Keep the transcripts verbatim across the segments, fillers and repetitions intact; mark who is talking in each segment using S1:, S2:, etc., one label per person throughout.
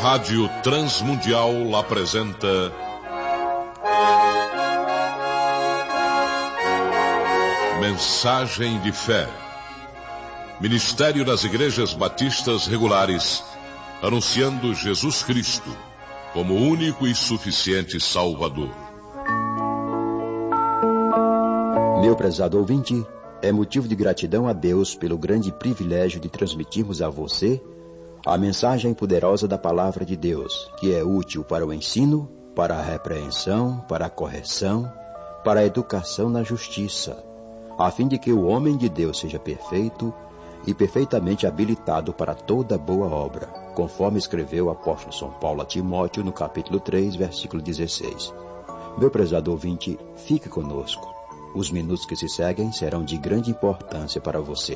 S1: Rádio Transmundial apresenta Mensagem de Fé. Ministério das Igrejas Batistas Regulares, anunciando Jesus Cristo como único e suficiente Salvador.
S2: Meu prezado ouvinte, é motivo de gratidão a Deus pelo grande privilégio de transmitirmos a você a mensagem poderosa da Palavra de Deus, que é útil para o ensino, para a repreensão, para a correção, para a educação na justiça, a fim de que o homem de Deus seja perfeito e perfeitamente habilitado para toda boa obra, conforme escreveu o apóstolo São Paulo a Timóteo no capítulo três, versículo dezesseis. Meu prezado ouvinte, fique conosco. Os minutos que se seguem serão de grande importância para você.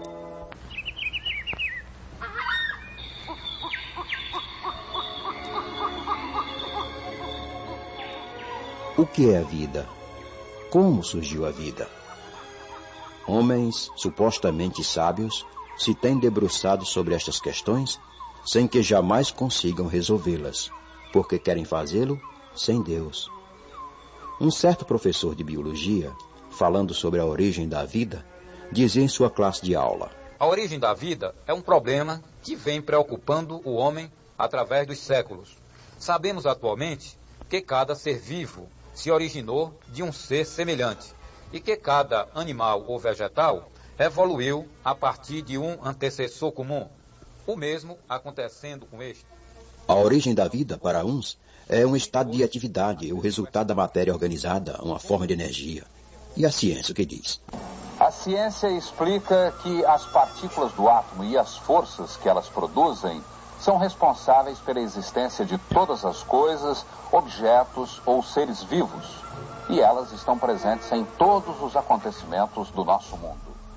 S2: O que é a vida? Como surgiu a vida? Homens supostamente sábios se têm debruçado sobre estas questões sem que jamais consigam resolvê-las, porque querem fazê-lo sem Deus. Um certo professor de biologia, falando sobre a origem da vida, dizia em sua classe de aula:
S3: a origem da vida é um problema que vem preocupando o homem através dos séculos. Sabemos atualmente que cada ser vivo se originou de um ser semelhante e que cada animal ou vegetal evoluiu a partir de um antecessor comum, o mesmo acontecendo com este.
S2: A origem da vida, para uns, é um estado de atividade, o resultado da matéria organizada, uma forma de energia. E a ciência, o que diz?
S4: A ciência explica que as partículas do átomo e as forças que elas produzem são responsáveis pela existência de todas as coisas, objetos ou seres vivos. E elas estão presentes em todos os acontecimentos do nosso mundo.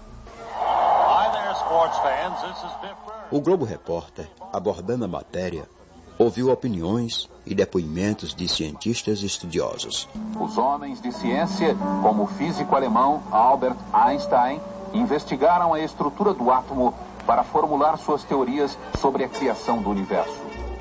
S2: O Globo Repórter, abordando a matéria, ouviu opiniões e depoimentos de cientistas estudiosos.
S4: Os homens de ciência, como o físico alemão Albert Einstein, investigaram a estrutura do átomo para formular suas teorias sobre a criação do universo.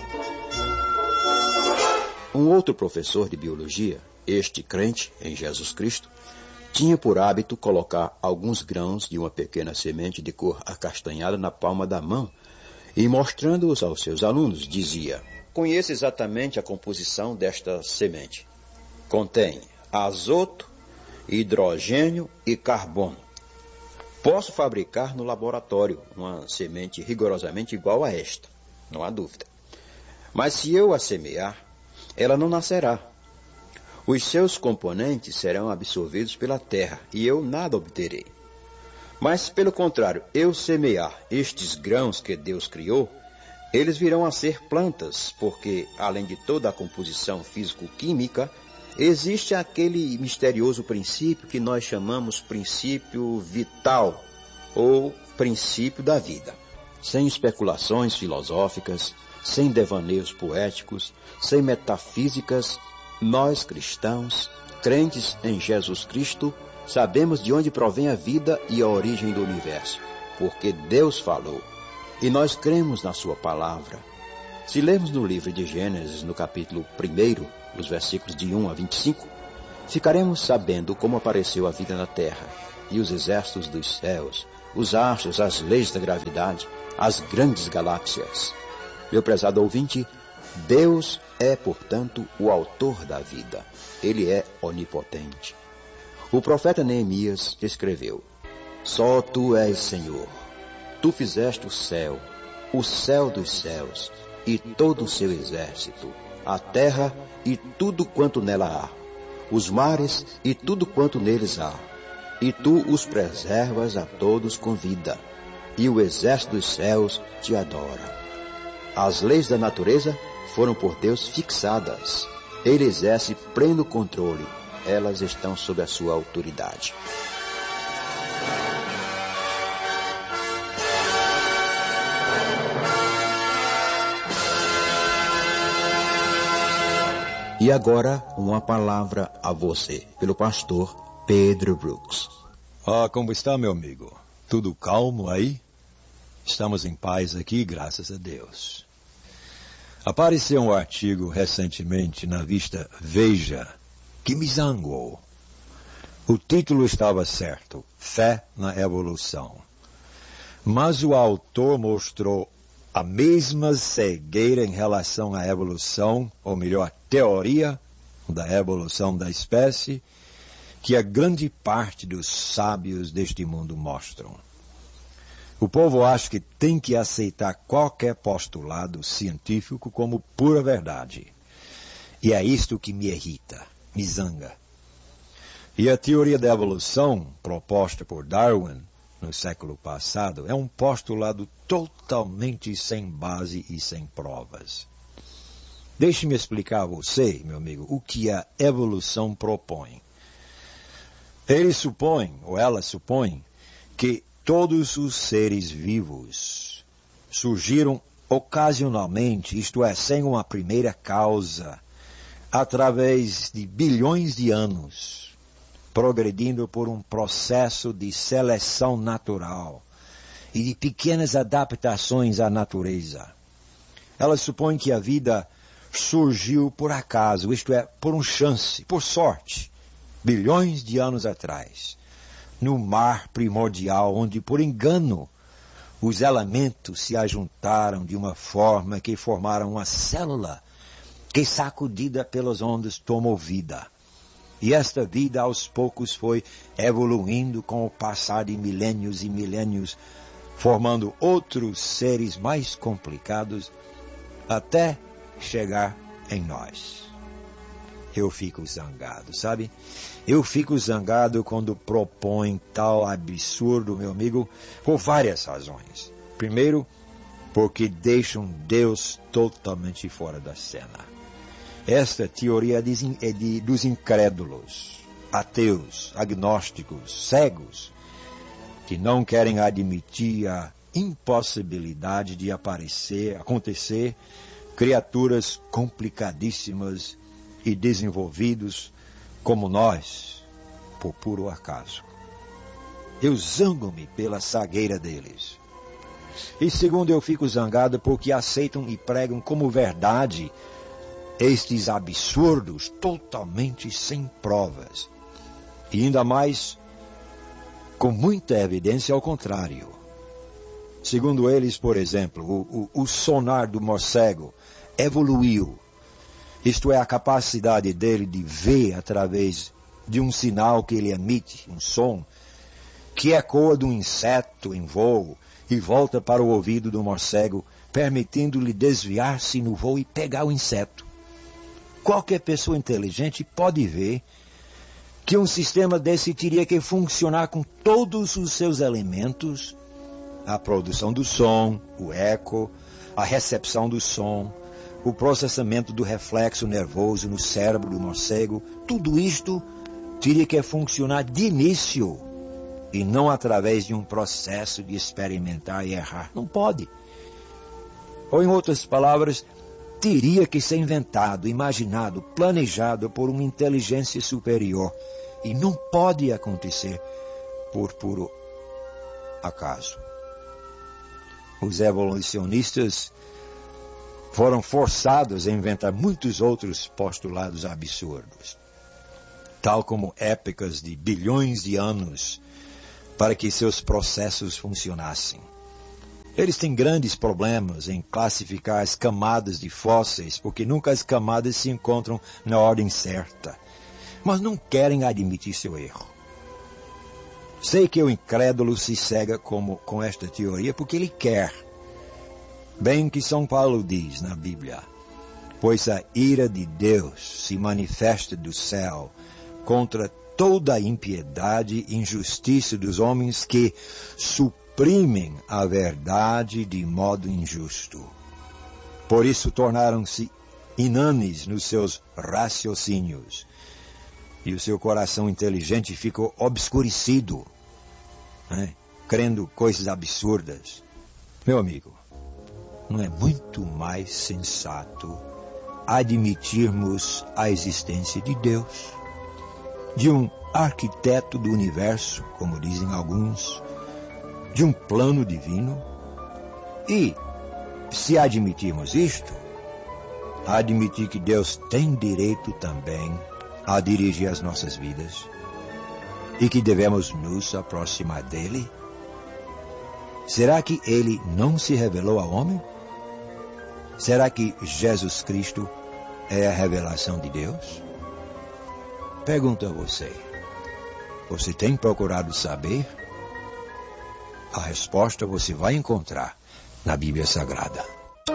S2: Um outro professor de biologia, este crente em Jesus Cristo, tinha por hábito colocar alguns grãos de uma pequena semente de cor acastanhada na palma da mão e, mostrando-os aos seus alunos, dizia: conheça exatamente a composição desta semente. Contém azoto, hidrogênio e carbono. Posso fabricar no laboratório uma semente rigorosamente igual a esta, não há dúvida. Mas se eu a semear, ela não nascerá. Os seus componentes serão absorvidos pela terra e eu nada obterei. Mas, pelo contrário, eu semear estes grãos que Deus criou, eles virão a ser plantas, porque, além de toda a composição físico-química, existe aquele misterioso princípio que nós chamamos princípio vital, ou princípio da vida. Sem especulações filosóficas, sem devaneios poéticos, sem metafísicas, nós cristãos, crentes em Jesus Cristo, sabemos de onde provém a vida e a origem do universo, porque Deus falou, e nós cremos na sua palavra. Se lermos no livro de Gênesis, no capítulo primeiro, os versículos de um a vinte e cinco, ficaremos sabendo como apareceu a vida na terra, e os exércitos dos céus, os astros, as leis da gravidade, as grandes galáxias. Meu prezado ouvinte, Deus é, portanto, o autor da vida. Ele é onipotente. O profeta Neemias escreveu: só tu és Senhor. Tu fizeste o céu, o céu dos céus, e todo o seu exército, a terra e tudo quanto nela há, os mares e tudo quanto neles há, e tu os preservas a todos com vida, e o exército dos céus te adora. As leis da natureza foram por Deus fixadas. Ele exerce pleno controle. Elas estão sob a sua autoridade. E agora, uma palavra a você, pelo pastor Pedro Brooks.
S5: Ah, como está, meu amigo? Tudo calmo aí? Estamos em paz aqui, graças a Deus. Apareceu um artigo recentemente na revista Veja que me zangou. O título estava certo, Fé na Evolução. Mas o autor mostrou a mesma cegueira em relação à evolução, ou melhor, teoria da evolução da espécie, que a grande parte dos sábios deste mundo mostram. O povo acha que tem que aceitar qualquer postulado científico como pura verdade. E é isto que me irrita, me zanga. E a teoria da evolução, proposta por Darwin no século passado, é um postulado totalmente sem base e sem provas. Deixe-me explicar a você, meu amigo, o que a evolução propõe. Ele supõe, ou ela supõe, que todos os seres vivos surgiram ocasionalmente, isto é, sem uma primeira causa, através de bilhões de anos, progredindo por um processo de seleção natural e de pequenas adaptações à natureza. Ela supõe que a vida surgiu por acaso, isto é, por um chance, por sorte, bilhões de anos atrás, no mar primordial, onde, por engano, os elementos se ajuntaram de uma forma que formaram uma célula que, sacudida pelas ondas, tomou vida. E esta vida, aos poucos, foi evoluindo com o passar de milênios e milênios, formando outros seres mais complicados, até chegar em nós. Eu fico zangado, sabe? Eu fico zangado quando propõem tal absurdo, meu amigo, por várias razões. Primeiro, porque deixam Deus totalmente fora da cena. Esta teoria é de, dos incrédulos, ateus, agnósticos, cegos, que não querem admitir a impossibilidade de aparecer, acontecer criaturas complicadíssimas e desenvolvidos como nós, por puro acaso. Eu zango-me pela cegueira deles. E segundo, eu fico zangado porque aceitam e pregam como verdade estes absurdos totalmente sem provas. E ainda mais, com muita evidência ao contrário. Segundo eles, por exemplo, o, o, o sonar do morcego evoluiu. Isto é, a capacidade dele de ver através de um sinal que ele emite, um som, que ecoa de um inseto em voo e volta para o ouvido do morcego, permitindo-lhe desviar-se no voo e pegar o inseto. Qualquer pessoa inteligente pode ver que um sistema desse teria que funcionar com todos os seus elementos, a produção do som, o eco, a recepção do som, o processamento do reflexo nervoso no cérebro do morcego, tudo isto teria que funcionar de início e não através de um processo de experimentar e errar. Não pode. Ou, em outras palavras, teria que ser inventado, imaginado, planejado por uma inteligência superior. E não pode acontecer por puro acaso. Os evolucionistas foram forçados a inventar muitos outros postulados absurdos, tal como épocas de bilhões de anos para que seus processos funcionassem. Eles têm grandes problemas em classificar as camadas de fósseis, porque nunca as camadas se encontram na ordem certa, mas não querem admitir seu erro. Sei que o incrédulo se cega como, com esta teoria porque ele quer. Bem que São Paulo diz na Bíblia, pois a ira de Deus se manifesta do céu contra toda a impiedade e injustiça dos homens que suprimem a verdade de modo injusto. Por isso tornaram-se inanes nos seus raciocínios, e o seu coração inteligente ficou obscurecido, né, crendo coisas absurdas. Meu amigo, não é muito mais sensato admitirmos a existência de Deus, de um arquiteto do universo, como dizem alguns, de um plano divino? E, se admitirmos isto, admitir que Deus tem direito também a dirigir as nossas vidas e que devemos nos aproximar dele? Será que ele não se revelou ao homem? Será que Jesus Cristo é a revelação de Deus? Pergunto a você, você tem procurado saber? A resposta você vai encontrar na Bíblia Sagrada.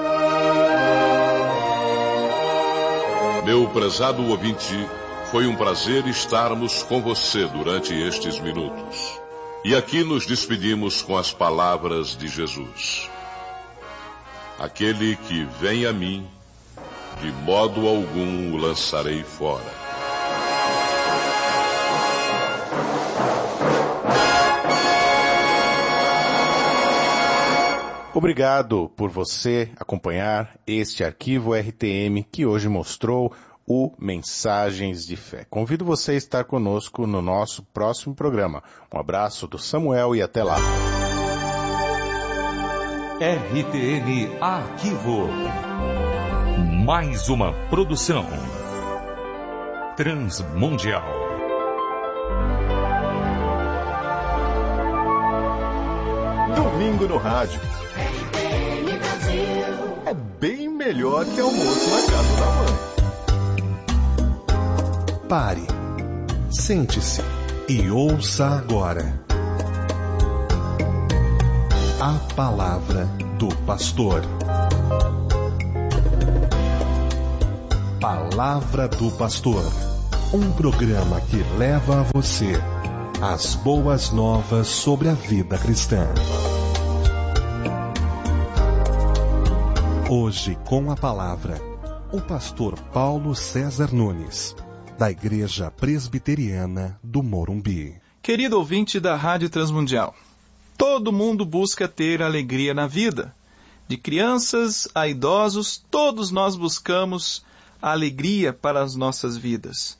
S1: Meu prezado ouvinte, foi um prazer estarmos com você durante estes minutos. E aqui nos despedimos com as palavras de Jesus. Aquele que vem a mim, de modo algum o lançarei fora.
S6: Obrigado por você acompanhar este arquivo R T M que hoje mostrou o Mensagens de Fé. Convido você a estar conosco no nosso próximo programa. Um abraço do Samuel e até lá.
S7: R T M Arquivo. Mais uma produção transmundial.
S8: Domingo no rádio. É bem melhor que almoço na casa da mãe.
S9: Pare, sente-se e ouça agora a palavra do pastor. Palavra do Pastor, um programa que leva a você as boas novas sobre a vida cristã. Hoje, com a palavra, o pastor Paulo César Nunes, da Igreja Presbiteriana do Morumbi.
S10: Querido ouvinte da Rádio Transmundial, todo mundo busca ter alegria na vida. De crianças a idosos, todos nós buscamos a alegria para as nossas vidas.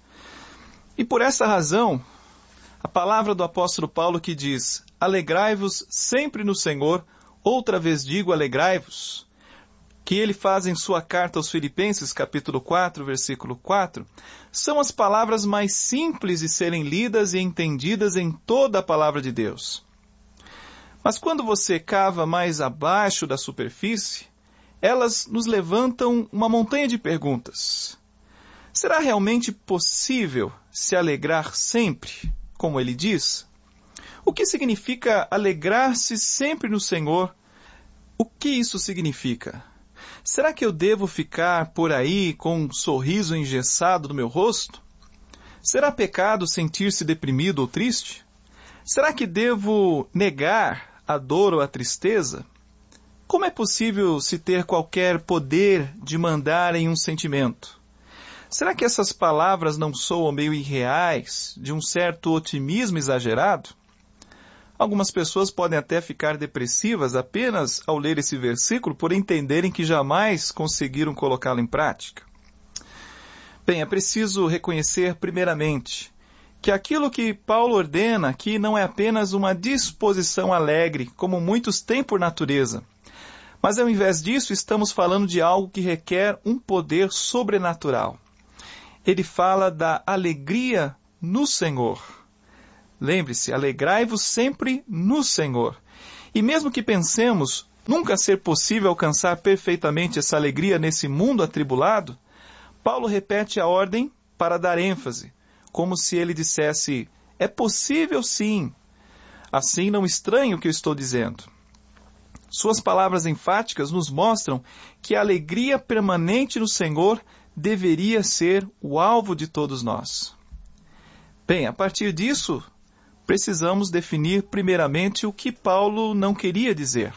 S10: E por essa razão, a palavra do apóstolo Paulo que diz: alegrai-vos sempre no Senhor, outra vez digo alegrai-vos, que ele faz em sua carta aos Filipenses, capítulo quatro, versículo quatro, são as palavras mais simples de serem lidas e entendidas em toda a palavra de Deus. Mas quando você cava mais abaixo da superfície, elas nos levantam uma montanha de perguntas. Será realmente possível se alegrar sempre, como ele diz? O que significa alegrar-se sempre no Senhor? O que isso significa? Será que eu devo ficar por aí com um sorriso engessado no meu rosto? Será pecado sentir-se deprimido ou triste? Será que devo negar a dor ou a tristeza? Como é possível se ter qualquer poder de mandar em um sentimento? Será que essas palavras não soam meio irreais, de um certo otimismo exagerado? Algumas pessoas podem até ficar depressivas apenas ao ler esse versículo por entenderem que jamais conseguiram colocá-lo em prática. Bem, é preciso reconhecer primeiramente que aquilo que Paulo ordena aqui não é apenas uma disposição alegre, como muitos têm por natureza, mas ao invés disso estamos falando de algo que requer um poder sobrenatural. Ele fala da alegria no Senhor. Lembre-se, alegrai-vos sempre no Senhor. E mesmo que pensemos nunca ser possível alcançar perfeitamente essa alegria nesse mundo atribulado, Paulo repete a ordem para dar ênfase, como se ele dissesse: é possível sim. Assim não estranhe o que eu estou dizendo. Suas palavras enfáticas nos mostram que a alegria permanente no Senhor deveria ser o alvo de todos nós. Bem, a partir disso, precisamos definir primeiramente o que Paulo não queria dizer.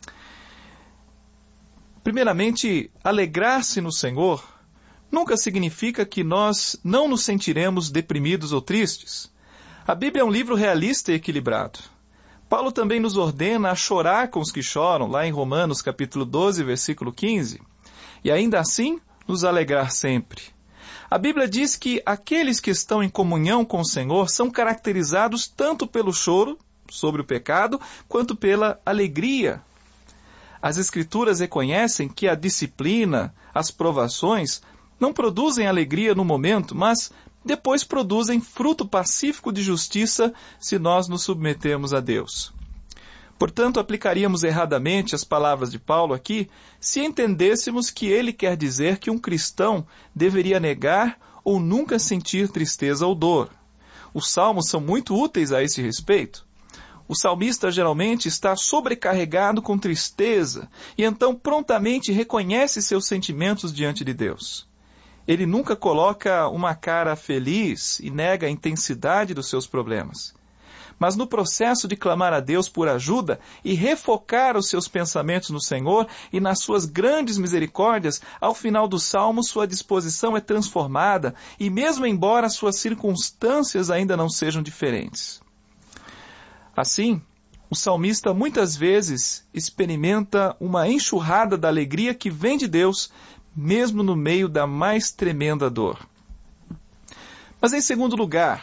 S10: Primeiramente, alegrar-se no Senhor nunca significa que nós não nos sentiremos deprimidos ou tristes. A Bíblia é um livro realista e equilibrado. Paulo também nos ordena a chorar com os que choram, lá em Romanos capítulo doze, versículo quinze, e ainda assim nos alegrar sempre. A Bíblia diz que aqueles que estão em comunhão com o Senhor são caracterizados tanto pelo choro sobre o pecado, quanto pela alegria. As Escrituras reconhecem que a disciplina, as provações, não produzem alegria no momento, mas depois produzem fruto pacífico de justiça se nós nos submetemos a Deus. Portanto, aplicaríamos erradamente as palavras de Paulo aqui se entendêssemos que ele quer dizer que um cristão deveria negar ou nunca sentir tristeza ou dor. Os salmos são muito úteis a esse respeito. O salmista geralmente está sobrecarregado com tristeza e então prontamente reconhece seus sentimentos diante de Deus. Ele nunca coloca uma cara feliz e nega a intensidade dos seus problemas. Mas no processo de clamar a Deus por ajuda e refocar os seus pensamentos no Senhor e nas suas grandes misericórdias, ao final do salmo sua disposição é transformada e mesmo embora suas circunstâncias ainda não sejam diferentes. Assim, o salmista muitas vezes experimenta uma enxurrada da alegria que vem de Deus, mesmo no meio da mais tremenda dor. Mas em segundo lugar,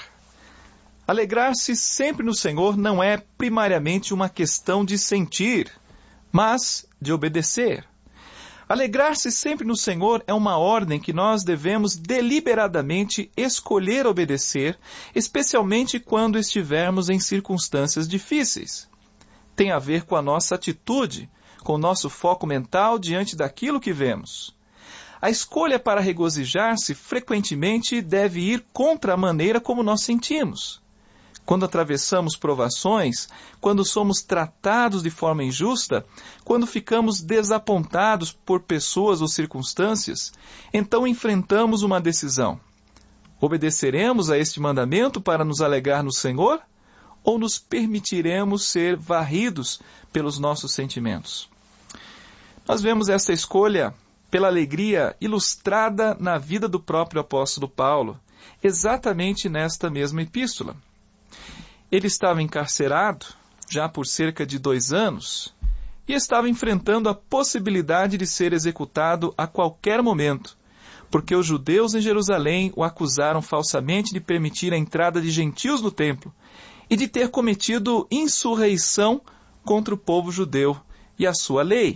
S10: alegrar-se sempre no Senhor não é primariamente uma questão de sentir, mas de obedecer. Alegrar-se sempre no Senhor é uma ordem que nós devemos deliberadamente escolher obedecer, especialmente quando estivermos em circunstâncias difíceis. Tem a ver com a nossa atitude, com o nosso foco mental diante daquilo que vemos. A escolha para regozijar-se frequentemente deve ir contra a maneira como nós sentimos. Quando atravessamos provações, quando somos tratados de forma injusta, quando ficamos desapontados por pessoas ou circunstâncias, então enfrentamos uma decisão. Obedeceremos a este mandamento para nos alegrar no Senhor? Ou nos permitiremos ser varridos pelos nossos sentimentos? Nós vemos essa escolha pela alegria ilustrada na vida do próprio apóstolo Paulo, exatamente nesta mesma epístola. Ele estava encarcerado, já por cerca de dois anos, e estava enfrentando a possibilidade de ser executado a qualquer momento, porque os judeus em Jerusalém o acusaram falsamente de permitir a entrada de gentios no templo e de ter cometido insurreição contra o povo judeu e a sua lei.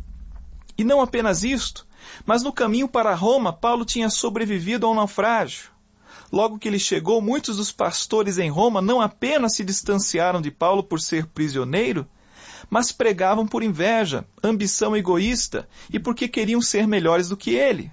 S10: E não apenas isto, mas no caminho para Roma, Paulo tinha sobrevivido a um naufrágio. Logo que ele chegou, muitos dos pastores em Roma não apenas se distanciaram de Paulo por ser prisioneiro, mas pregavam por inveja, ambição egoísta e porque queriam ser melhores do que ele.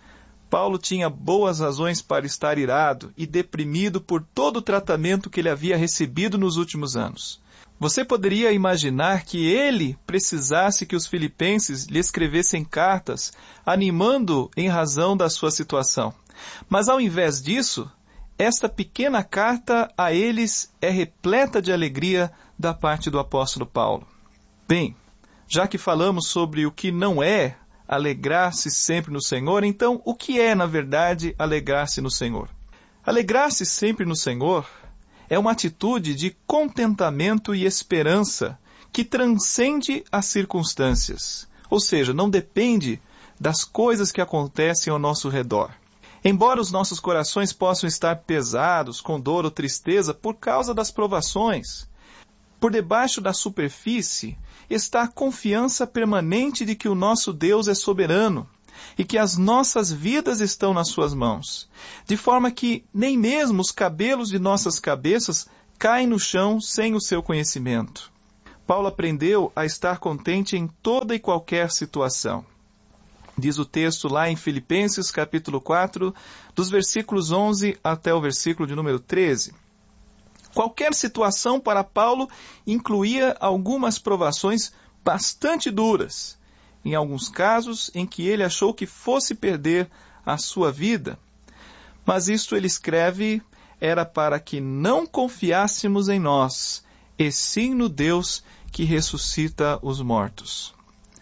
S10: Paulo tinha boas razões para estar irado e deprimido por todo o tratamento que ele havia recebido nos últimos anos. Você poderia imaginar que ele precisasse que os filipenses lhe escrevessem cartas, animando em razão da sua situação. Mas ao invés disso, esta pequena carta a eles é repleta de alegria da parte do apóstolo Paulo. Bem, já que falamos sobre o que não é alegrar-se sempre no Senhor, então o que é, na verdade, alegrar-se no Senhor? Alegrar-se sempre no Senhor é uma atitude de contentamento e esperança que transcende as circunstâncias, ou seja, não depende das coisas que acontecem ao nosso redor. Embora os nossos corações possam estar pesados, com dor ou tristeza, por causa das provações, por debaixo da superfície está a confiança permanente de que o nosso Deus é soberano e que as nossas vidas estão nas suas mãos, de forma que nem mesmo os cabelos de nossas cabeças caem no chão sem o seu conhecimento. Paulo aprendeu a estar contente em toda e qualquer situação. Diz o texto lá em Filipenses, capítulo quatro, dos versículos onze até o versículo de número treze. Qualquer situação para Paulo incluía algumas provações bastante duras, em alguns casos em que ele achou que fosse perder a sua vida. Mas isto ele escreve, era para que não confiássemos em nós, e sim no Deus que ressuscita os mortos.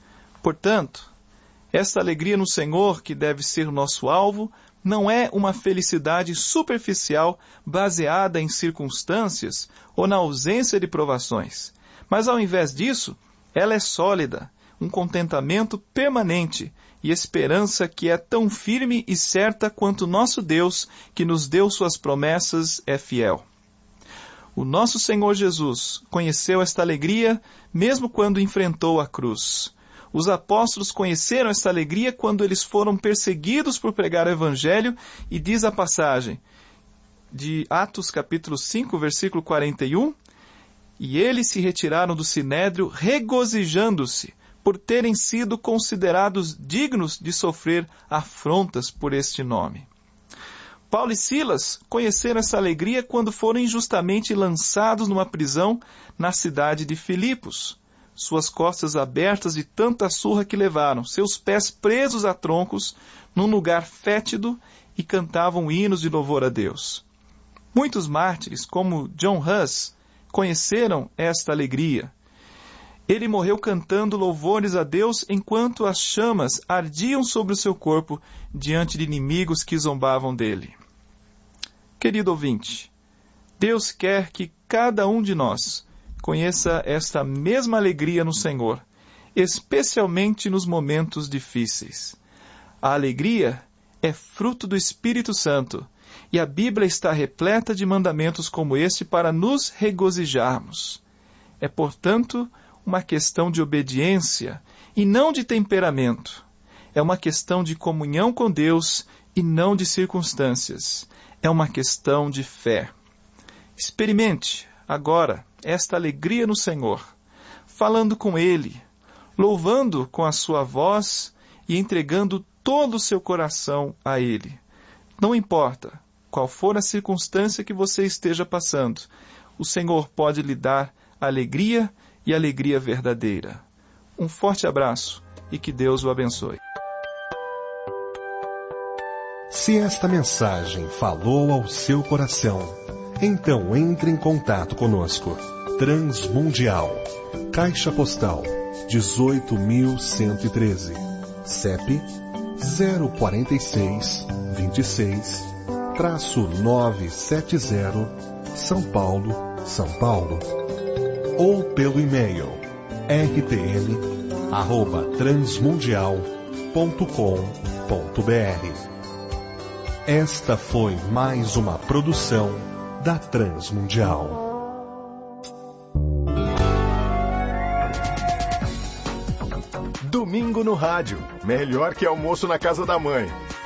S10: Portanto, esta alegria no Senhor, que deve ser o nosso alvo, não é uma felicidade superficial baseada em circunstâncias ou na ausência de provações. Mas ao invés disso, ela é sólida, um contentamento permanente e esperança que é tão firme e certa quanto nosso Deus, que nos deu suas promessas, é fiel. O nosso Senhor Jesus conheceu esta alegria mesmo quando enfrentou a cruz. Os apóstolos conheceram essa alegria quando eles foram perseguidos por pregar o Evangelho, e diz a passagem de Atos capítulo cinco, versículo quarenta e um, e eles se retiraram do sinédrio regozijando-se por terem sido considerados dignos de sofrer afrontas por este nome. Paulo e Silas conheceram essa alegria quando foram injustamente lançados numa prisão na cidade de Filipos. Suas costas abertas de tanta surra que levaram, seus pés presos a troncos num lugar fétido, e cantavam hinos de louvor a Deus. Muitos mártires, como John Huss, conheceram esta alegria. Ele morreu cantando louvores a Deus enquanto as chamas ardiam sobre o seu corpo diante de inimigos que zombavam dele. Querido ouvinte, Deus quer que cada um de nós conheça esta mesma alegria no Senhor, especialmente nos momentos difíceis. A alegria é fruto do Espírito Santo, e a Bíblia está repleta de mandamentos como este para nos regozijarmos. É, portanto, uma questão de obediência e não de temperamento. É uma questão de comunhão com Deus e não de circunstâncias. É uma questão de fé. Experimente agora esta alegria no Senhor, falando com Ele, louvando com a sua voz e entregando todo o seu coração a Ele. Não importa qual for a circunstância que você esteja passando, o Senhor pode lhe dar alegria e alegria verdadeira. Um forte abraço e que Deus o abençoe.
S9: Se esta mensagem falou ao seu coração, então entre em contato conosco. Transmundial, Caixa Postal dezoito mil cento e treze, C E P zero quatro seis, vinte e seis, novecentos e setenta, São Paulo, São Paulo. Ou pelo e-mail r t m arroba transmundial ponto com ponto b r. Esta foi mais uma produção da Transmundial.
S8: Domingo no rádio, melhor que almoço na casa da mãe.